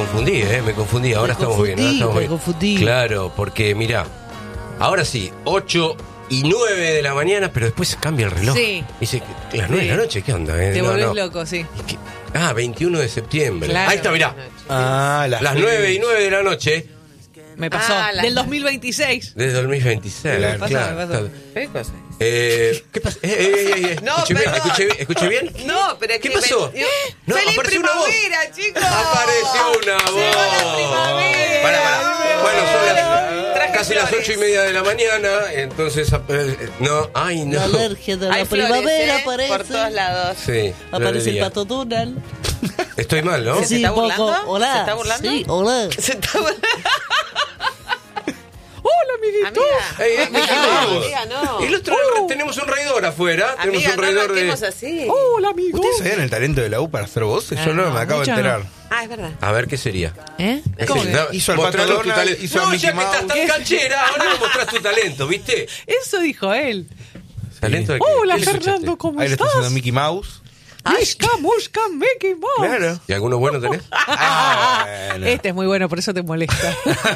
me confundí. Ahora estamos bien. Me confundí. Claro, porque mirá, ahora sí, 8:09 de la mañana, pero después cambia el reloj. Sí. Dice que las 9 de la noche, ¿qué onda? Te volvés loco, sí. 21 de septiembre. Claro. Ahí está, mirá. Las 9:09 de la noche. Me pasó. Del 2026. Desde 2026. Me pasó. ¿Qué cosa? ¿Qué pasa? No, ¿Escuché bien? No, pero ¿Qué pasó? No, ¡Feliz apareció una voz. primavera, chicos! Apareció una voz. ¡Llegó la primavera! Pará. Bueno, son Traje casi las flores. 8:30 de la mañana, entonces no. La alergia de la Hay flores, primavera aparece. por todos lados. Sí. Aparece el florería. Pato Donald. Estoy mal, ¿no? ¿Se está un poco. burlando? Hola. ¿Se está burlando? Sí, hola. Se está... Hola, amiguito. Amiga, no. El otro, tenemos un reidor afuera. Tenemos Amiga, un no reidor marquemos así. Hola, amigo. ¿Ustedes sabían el talento de la U para hacer voces? Yo no me acabo de mucha enterar. Ah, es verdad. A ver, ¿qué sería? ¿Cómo que? Hizo al Pato Mostranos tu Donald, talento. hizo a No, Mickey ya que estás Mouse. tan canchera, ahora me mostrás tu talento, ¿viste? Eso dijo él. ¿Talento de qué? Hola, ¿Qué le Fernando, escuchaste? ¿cómo Ahí le está estás? haciendo Mickey Mouse. Musca, Mickey Mouse. Claro. ¿Y alguno bueno tenés? Bueno. Este es muy bueno, por eso te molesta.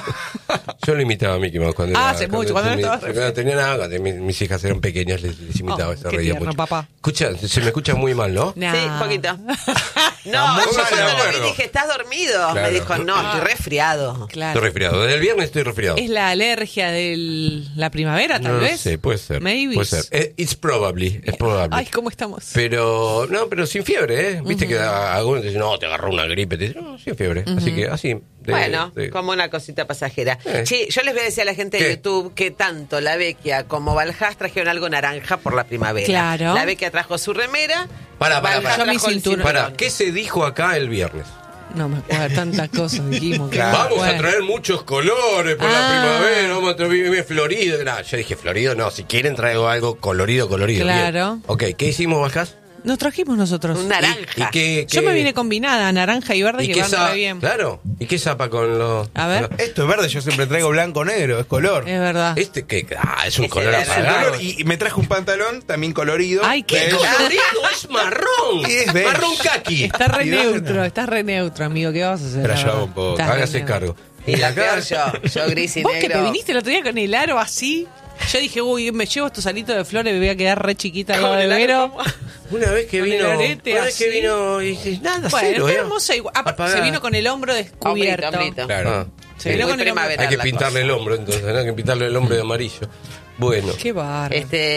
Yo lo imitaba a Mickey Mouse cuando era... Hace mucho, cuando tenía- estaba- cuando tenía nada, cuando mis hijas eran pequeñas, les imitaba, se qué reía tierno, mucho. papá. Escucha, se me escucha muy mal, ¿no? Nah. Sí, poquito. No, muy yo mal, cuando de lo acuerdo. vi dije, ¿estás dormido? Claro. Me dijo, no, estoy resfriado. Estoy Claro. resfriado. Desde el viernes estoy resfriado. ¿Es la alergia de la primavera, tal No vez? sé, puede ser. Maybe. Puede ser. It's probably. Es probable. Ay, ¿cómo estamos? Pero, no, pero sin fiebre, ¿eh? Viste que algunos te dicen, no, te agarró una gripe. Te dicen, no, sin fiebre. Así que, así. Bueno, como una cosita pasajera. Eh. Sí, yo les voy a decir a la gente de ¿Qué? YouTube que tanto la Vecchia como Valjas trajeron algo naranja por la primavera. Claro. La Vecchia trajo su remera. Para. Valjas Yo mi trajo el cinturón. Para, ¿qué se dijo acá el viernes? No me acuerdo, tantas cosas dijimos. que no me Vamos a acuerdo. traer muchos colores por la primavera, vamos a traer florido. No, yo dije florido, no, si quieren traigo algo colorido. Claro. Bien. Ok, ¿qué hicimos, Valjas? Nos trajimos nosotros. Un naranja. ¿Y qué, Yo me vine combinada, naranja y verde, ¿Y que qué van re bien. Claro. ¿Y qué zapa con los...? A ver. Esto es verde, yo siempre traigo blanco-negro, es color. Es verdad. Este que... es un Ese color era Es un apagado. color, y me traje un pantalón también colorido. Ay, qué beige. Colorido es marrón. Es beige. Marrón kaki. Está re Y bueno. neutro, está re neutro, amigo. ¿Qué vas a hacer? Pero la yo verdad? un poco. Estás re Hágase neutro. cargo. Y la acá- peor yo gris y Vos negro. que te viniste el otro día con el aro así, yo dije, uy, me llevo estos alitos de flores, me voy a quedar re chiquita al lado Con de el aro Vero. como- Una vez que Con el vino... arete Una vez así. que vino y dice, nada, Bueno, cero, está ¿eh? hermoso igual. Ah, Apagada. se vino con el hombro descubierto. Hombrito. Claro. Ah, Se sí. vino Muy con el hombro. primaveral Hay que la pintarle el cosa. hombro entonces, ¿no? Hay que pintarle el hombro de amarillo. Bueno. Qué bárbaro.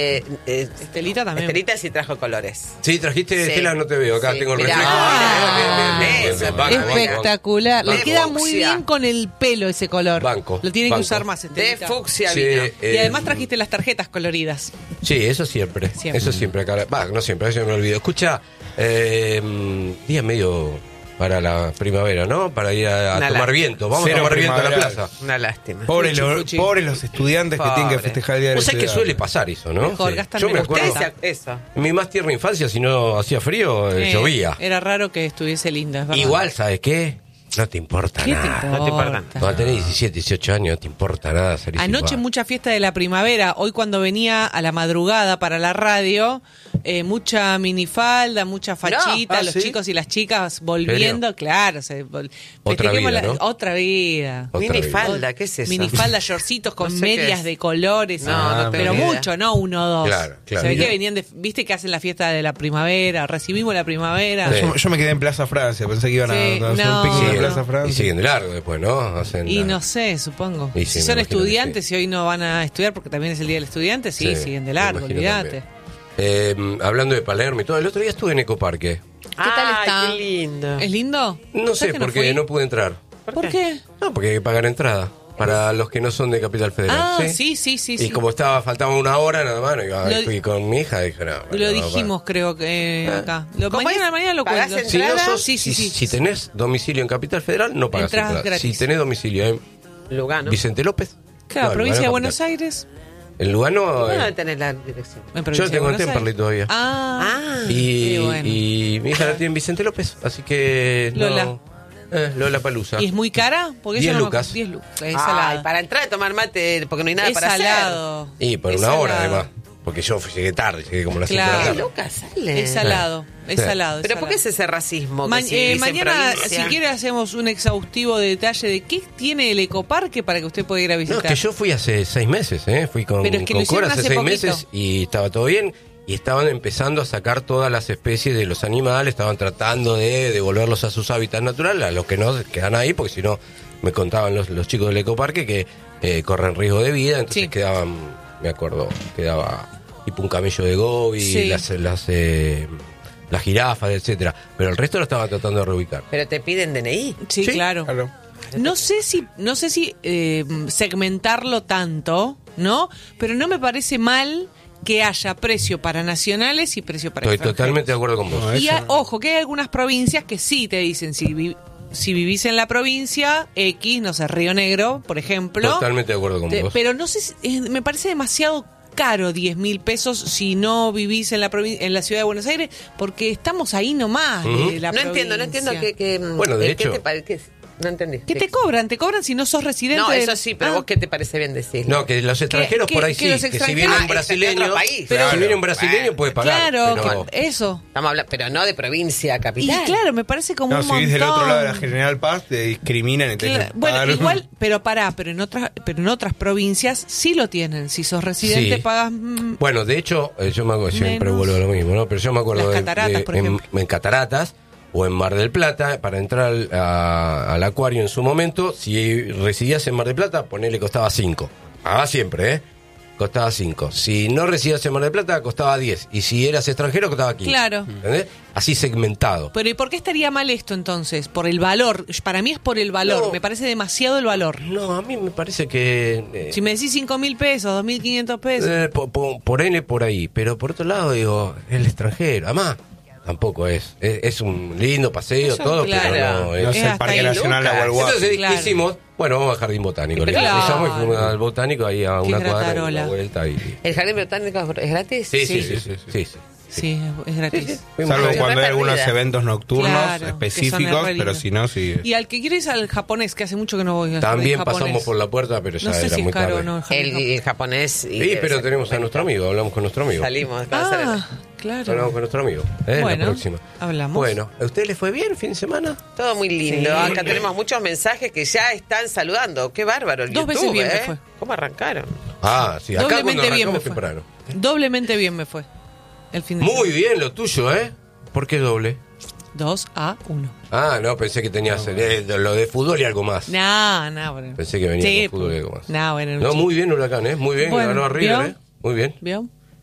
Estelita también. Estelita sí trajo colores. Sí, trajiste, Sí. Estela, no te veo. Acá Sí, tengo el mirá. reflejo. Ah, Bien. eso, Banco, banco, Espectacular. Le De queda muy fucsia. bien con el pelo ese color. Banco, Lo tiene que banco. usar más, De Estelita. fucsia Sí, vino. Y además trajiste las tarjetas coloridas. Sí, eso siempre. Siempre. Eso siempre acá. Va, no siempre, a veces me olvido. Escucha, día medio para la primavera, ¿no? Para ir a Una tomar lástima. viento. Vamos a Cero tomar viento a la primaveral. plaza. Una lástima. Pobres Fuchi. los estudiantes que tienen que Pobre. festejar el día de la O sea que ciudad. suele pasar eso, ¿no? Mejor, Sí. gastan Yo me menos acuerdo, plata. Eso. en mi más tierna infancia, si no hacía frío, llovía. Era raro que estuviese linda, es verdad. Igual, ¿sabes qué? No te importa ¿Qué te nada. importa? No te importa. Cuando tenés 17, 18 años, no te importa nada. Salís Anoche igual. mucha fiesta de la primavera. Hoy cuando venía a la madrugada para la radio, mucha minifalda, mucha fachita, ah, los ¿sí? chicos y las chicas volviendo, claro. Otra festejemos vida, ¿no? Otra vida. Otra Minifalda, ¿qué es eso? Minifalda, shortcitos con No sé qué medias es. de colores. No, no tengo pero ni idea. mucho, no uno o dos. Claro, claro. Se ve que Mira. venían viste que hacen la fiesta de la primavera, recibimos la primavera. Sí. Yo me quedé en Plaza Francia, pensé que iban a Sí, hacer no. un picnic en Siguen- Plaza Y Francia. siguen de largo después, ¿no? Hacen Y la- no sé, supongo. Y sí, si me son imagino que estudiantes sí. y hoy no van a estudiar porque también es el día del estudiante, sí, siguen de me largo, imagino olvídate. también. Hablando de Palermo y todo, el otro día estuve en Ecoparque. ¿Qué tal Ay, está? qué lindo. ¿Es lindo? No sé, ¿Sabes que porque fui? no pude entrar. ¿Por qué? No, porque hay que pagar entrada para los que no son de Capital Federal. Ah, sí, sí, sí. Y sí. como faltaba una hora nada más, Lo- fui con mi hija y dije, no. Lo no, dijimos, creo que acá. ¿Cómo Mañana es? lo ¿Pagás cuento. Si no ¿Entrada? sos, Sí, sí, sí. si tenés domicilio en Capital Federal, no pagas Entradas entrada. gratis. Si tenés domicilio en Lugano. Vicente López. Claro, no, provincia de Lugano Buenos Capital. Aires. En Lugano. ¿Dónde debe tener la dirección? En Yo provincia lo de tengo en Buenos Temperley Aires. todavía. Ah, Y, qué bueno. y mi hija la tiene en Vicente López, así que. Lola. Lola Palusa. ¿Y es muy cara? Porque 10 eso no me- lucas. 10 lucas. Es Ay, salado. para entrar a tomar mate, porque no hay nada Es para salado. Y por Es una hora salado. además. porque yo llegué tarde, llegué como a las 5 de la Claro. Qué tarde. loca sale. Es salado, es Sí. salado. Pero ¿por qué es ese racismo? Que si vivís en Mañana, provincia? si quiere, hacemos un exhaustivo detalle de qué tiene el ecoparque para que usted pueda ir a No, visitar. es que yo fui hace 6 meses, fui con Pero es que lo Cora hicieron hace hace 6 poquito. meses y estaba todo bien. Y estaban empezando a sacar todas las especies de los animales, estaban tratando de devolverlos a sus hábitats naturales, a los que no quedan ahí, porque si no, me contaban los chicos del ecoparque que corren riesgo de vida, entonces Sí. quedaban, me acuerdo, quedaba tipo un camello de Gobi, Sí. las jirafas, etcétera, pero el resto lo estaban tratando de reubicar. Pero te piden DNI. Sí, Sí, claro. Claro. No sé si segmentarlo tanto, ¿no? Pero no me parece mal que haya precio para nacionales y precio para Estoy extranjeros. totalmente de acuerdo con vos. No, Y eso no. ojo, que hay algunas provincias que sí te dicen, si vivís en la provincia X, no sé, Río Negro, por ejemplo. Totalmente de acuerdo con vos. Pero no sé, me parece demasiado caro 10.000 pesos si no vivís en la ciudad de Buenos Aires, porque estamos ahí nomás Ujú. de la No entiendo provincia. que Bueno, de ¿qué hecho- te parece? No entendí. ¿Qué te cobran? ¿Te cobran si no sos residente? No, del- eso sí, pero Ah. vos ¿qué te parece bien decirlo? No, que los extranjeros que- por ahí que sí, los que si extranjeros- viene Ah, un es de brasileño, otro país. pero si viene un brasileño Bueno, puede pagar. Claro, pero- eso. Estamos hablando, pero no de provincia a Y capital. claro, me parece como No, un si montón. vivís del otro lado de la General Paz, te discriminan y te Claro, dejan bueno, pagar. igual, pero en otras provincias sí lo tienen. Si sos residente Sí. pagas Bueno, de hecho, yo me acuerdo, siempre Menos. vuelvo a lo mismo, ¿no? Pero yo me acuerdo Las cataratas, por ejemplo. en Cataratas o en Mar del Plata, para entrar al acuario en su momento, si residías en Mar del Plata, ponele costaba 5. Siempre, costaba 5. Si no residías en Mar del Plata, costaba 10. Y si eras extranjero, costaba 15. Claro. ¿Entendés? Así segmentado. Pero ¿y por qué estaría mal esto entonces? Por el valor. Para mí es por el valor. No. Me parece demasiado el valor. No, a mí me parece que... Si me decís 5.000 pesos, 2.500 pesos. por N por ahí, pero por otro lado digo, el extranjero, además tampoco es un lindo paseo, Eso, todo, claro. pero no es. No es el hasta Parque ahí, Nacional Lucas. Agualguapi. Entonces, Claro. ¿qué hicimos? Bueno, vamos al Jardín Botánico. Le Claro. avisamos y fuimos al Botánico ahí a una Qué cuadra, y gratarola. una vuelta y... ¿El jardín botánico es gratis? Sí. Sí, es gratis. Fuimos Salvo ahí. Yo cuando hay re algunos perdida. eventos nocturnos Claro, que son específicos, re pero lindos. si no, sí. Y al que quiere ir al japonés, que hace mucho que no voy al También jardín pasamos japonés. por la puerta, pero ya No sé era si muy es caro tarde. o no el jardín japonés. El japonés. Sí, pero tenemos a nuestro amigo, hablamos con nuestro amigo. Salimos. Ah, Hablamos claro. con nuestro amigo, la Bueno, próxima. hablamos. Bueno, ¿a usted le fue bien el fin de semana? Todo muy lindo. Sí. Acá tenemos muchos mensajes que ya están saludando. Qué bárbaro el 2 YouTube, veces bien me ¿eh? fue. ¿Cómo arrancaron? Sí, acá cuando Doblemente bien me arrancamos fue. temprano. Doblemente bien me fue. El fin de Muy bien lo tuyo, ¿eh? ¿Por qué doble? 2-1. No, pensé que tenías lo de fútbol y algo más. No, bueno. Pensé que venía Sí, con fútbol y algo más. No, bueno. No, sí. muy bien Huracán, ¿eh? Muy bien, Bueno, ganó a River, ¿vio? ¿eh? Muy bien. ¿Vio?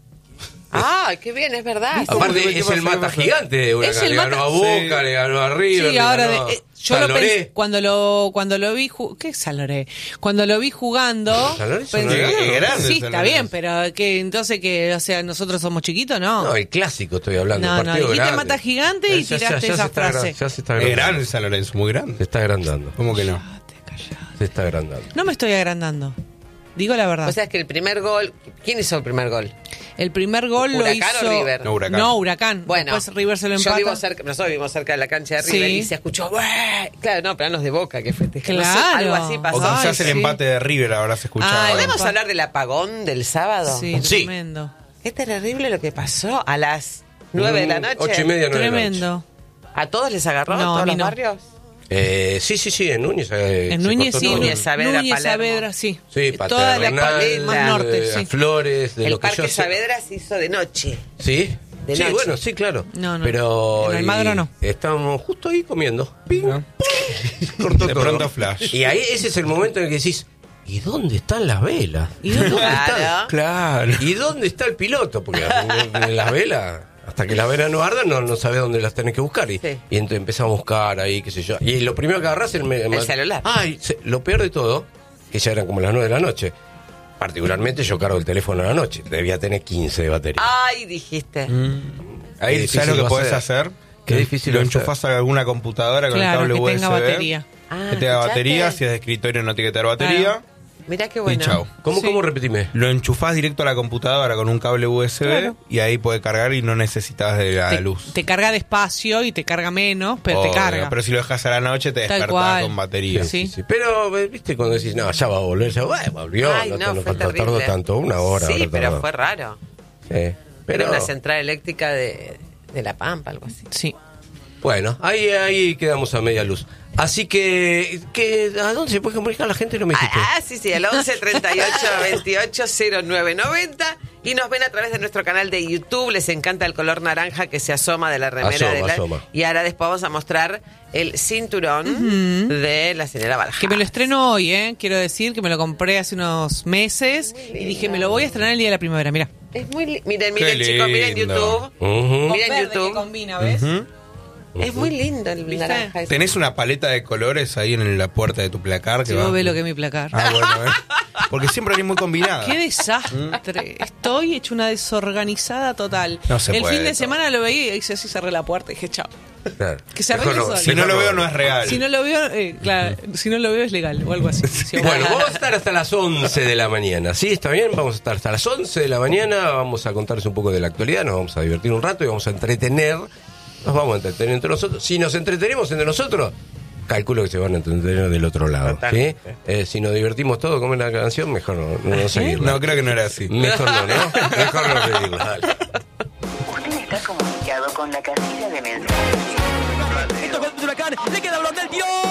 ¡Ay, qué bien! Es verdad. Aparte ¿Qué es pasó? el ¿Qué mata pasó? gigante de Huracán. Es el Le ganó mata- a Boca, Sí. le ganó a River, Sí, le ahora ganó yo a lo Loré. pensé cuando lo vi ¿qué es San Loré? Cuando lo vi jugando San Lorenzo pensé, no es grande, sí, San está Lorenzo. bien, pero que entonces que o sea, nosotros somos chiquitos, ¿no? No, el clásico estoy hablando. No, el partido dijiste grande. mata gigante y Ya tiraste se esa está frase. ya se está Es agrandando. grande San Lorenzo, muy Se grande. está agrandando. ¿Cómo que no? Se está agrandando. No me estoy agrandando. Digo la verdad. O sea, es que el primer gol... ¿Quién hizo el primer gol? el primer gol lo ¿Huracán hizo o River? No, Huracán. No, Huracán. Bueno, Después River se lo yo empata. nosotros vivimos cerca de la cancha de River Sí. y se escuchó... "Bueh". Claro, no, pero no de Boca que festejan. Claro. No sé, algo así O pasó. Ay, quizás el sí. empate de River habrás escuchado. Ah, el ¿Podemos empate. hablar del apagón del sábado? Sí, Sí. tremendo. Qué terrible lo que pasó a las 9 de la noche. 8:30, 9 de la noche. Tremendo. ¿A todos les agarró? No, ¿A a todos mí los no. barrios? Sí, en Núñez. En se Núñez cortó sí, todo. Núñez, Saavedra, Núñez, Palermo. Saavedra, sí. Sí, Toda la Paternal, parte más norte, sí. Flores, de El lo que yo Parque sé. Saavedra se hizo de noche. ¿Sí? De Sí, noche. bueno, sí, claro. No, no. Pero En Almagro no. estábamos justo ahí comiendo. Ping, ¿No? pum, cortó De todo. pronto flash. Y ahí ese es el momento en el que decís, ¿y dónde están las velas? ¿Y dónde Claro. Claro. ¿Y dónde está el piloto? Porque las velas, hasta que las velas no ardan, no sabes dónde las tenés que buscar. Y, Sí. y entonces empezamos a buscar ahí, qué sé yo. Y lo primero que agarrás es El celular. Lo peor de todo, que ya eran como las 9 de la noche. Particularmente yo cargo el teléfono a la noche. Debía tener 15 de batería. Ay, dijiste. Qué Ahí, difícil ¿sabes lo va que a podés ser. hacer? Qué difícil Lo va a ser. enchufás a alguna computadora con Claro, el cable que tenga USB. batería. Ah, Que tenga ¿escuchaste? batería. Si es de escritorio no tiene que tener batería. Claro. Mirá qué Y bueno. chau. ¿Cómo, Sí. cómo repetime? Lo enchufás directo a la computadora con un cable USB Claro. y ahí puede cargar y no necesitas de la luz. Te carga despacio y te carga menos, pero Obvio, te carga. Pero si lo dejas a la noche te Tal despertás cual. con batería. Sí. Pero, viste, cuando decís, no, ya va a volver, ya volvió. Ay, no, fue tardó terrible. tanto, una hora. Sí, habrá pero tardado. fue raro. Sí. Pero Una central eléctrica de La Pampa, algo así. Sí. bueno, ahí quedamos a media luz. Así que ¿a dónde se puede comunicar la gente? No me dijiste. Sí, al 11 38 28 09 90. Y nos ven a través de nuestro canal de YouTube. Les encanta el color naranja que se asoma de la remera Asoma. Y ahora después vamos a mostrar el cinturón de la señora Valja. Que me lo estreno hoy, quiero decir que me lo compré hace unos meses y dije, me lo voy a estrenar el día de la primavera, mira. Es muy miren Qué chicos, miren lindo. YouTube. Ujú. Miren YouTube. combina, ¿ves? Es muy lindo el ¿Viste? naranja ese. ¿Tenés una paleta de colores ahí en la puerta de tu placar? Si vos ves lo que es mi placar. Ah, bueno, porque siempre venís muy combinada. ¡Qué desastre! Estoy hecho una desorganizada total. No se el puede fin de todo. semana lo veía y hice así, cerré la puerta y dije, chao. Claro. Que se Mejor arregle solo. Si no lo veo, no es real. Si no lo veo, claro, si no lo veo es legal o algo así. Si Bueno, vamos a estar hasta las 11 de la mañana. ¿Sí? ¿Está bien? Vamos a estar hasta las 11 de la mañana. Vamos a contarles un poco de la actualidad. Nos vamos a divertir un rato y vamos a entretener. Nos vamos a entretener entre nosotros. Si nos entretenemos entre nosotros, calculo que se van a entretener del otro lado. ¿Sí? Totalmente. Si nos divertimos todos como en la canción, mejor no seguirla. No, creo que no era así. Mejor no, ¿no? Mejor no seguirla. Dale. Usted está comunicado con la casilla de mensajes. Esto es Huracán, le queda Blondel, Dios.